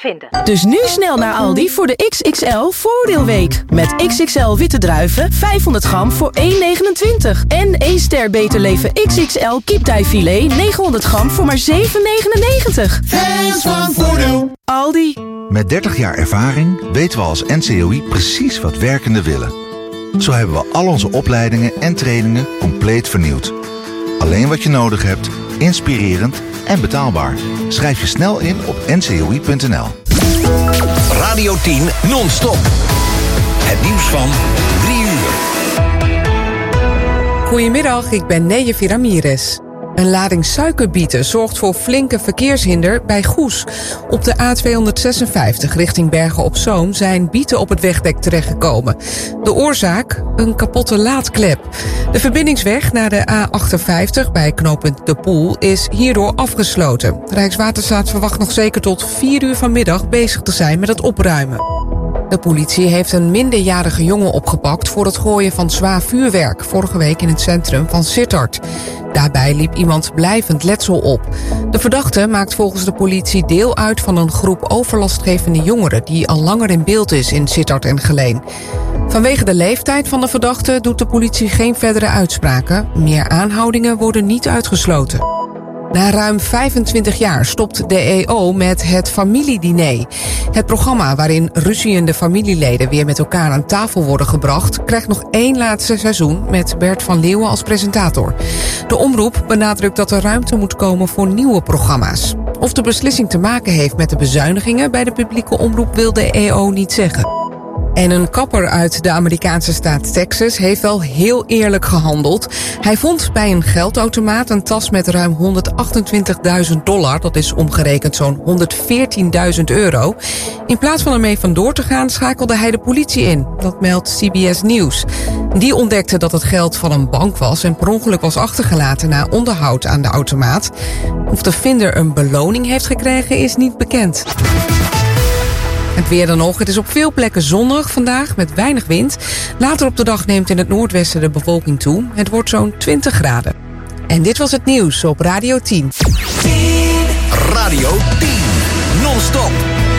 vinden. Dus nu snel naar Aldi voor de XXL voordeelweek. Met XXL witte druiven 500 gram voor 1,29. En 1 ster Beter Leven XXL kiptijfilet 900 gram voor maar 7,99. Hands van Voordeel. Aldi. Met 30 jaar ervaring weten we als NCOI precies wat werkenden willen. Zo hebben we al onze opleidingen en trainingen compleet vernieuwd. Alleen wat je nodig hebt, inspirerend en betaalbaar. Schrijf je snel in op ncoi.nl. Radio 10 non-stop. Het nieuws van 3 uur. Goedemiddag, ik ben Neje Ramirez. Een lading suikerbieten zorgt voor flinke verkeershinder bij Goes. Op de A256 richting Bergen op Zoom zijn bieten op het wegdek terechtgekomen. De oorzaak? Een kapotte laadklep. De verbindingsweg naar de A58 bij knooppunt De Poel is hierdoor afgesloten. Rijkswaterstaat verwacht nog zeker tot 4 uur vanmiddag bezig te zijn met het opruimen. De politie heeft een minderjarige jongen opgepakt voor het gooien van zwaar vuurwerk, vorige week in het centrum van Sittard. Daarbij liep iemand blijvend letsel op. De verdachte maakt volgens de politie deel uit van een groep overlastgevende jongeren die al langer in beeld is in Sittard en Geleen. Vanwege de leeftijd van de verdachte doet de politie geen verdere uitspraken. Meer aanhoudingen worden niet uitgesloten. Na ruim 25 jaar stopt de EO met het familiediner. Het programma waarin ruziende familieleden weer met elkaar aan tafel worden gebracht, krijgt nog 1 laatste seizoen met Bert van Leeuwen als presentator. De omroep benadrukt dat er ruimte moet komen voor nieuwe programma's. Of de beslissing te maken heeft met de bezuinigingen bij de publieke omroep wil de EO niet zeggen. En een kapper uit de Amerikaanse staat Texas heeft wel heel eerlijk gehandeld. Hij vond bij een geldautomaat een tas met ruim $128.000. Dat is omgerekend zo'n €114.000. In plaats van ermee vandoor te gaan, schakelde hij de politie in. Dat meldt CBS News. Die ontdekte dat het geld van een bank was en per ongeluk was achtergelaten na onderhoud aan de automaat. Of de vinder een beloning heeft gekregen is niet bekend. Het weer dan nog. Het is op veel plekken zonnig vandaag met weinig wind. Later op de dag neemt in het noordwesten de bewolking toe. Het wordt zo'n 20 graden. En dit was het nieuws op Radio 10. Radio 10 non-stop.